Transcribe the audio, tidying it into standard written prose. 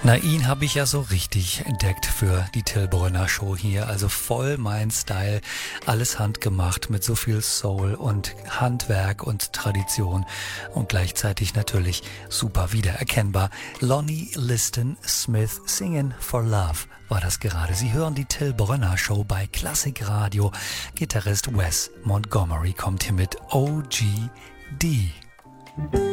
Na, ihn habe ich ja so richtig entdeckt für die Till Brönner Show hier. Also voll mein Style. Alles handgemacht mit so viel Soul und Handwerk und Tradition. Und gleichzeitig natürlich super wiedererkennbar. Lonnie Liston Smith, Singin' for Love war das gerade. Sie hören die Till Brönner Show bei Klassik Radio. Gitarrist Wes Montgomery kommt hier mit OGD.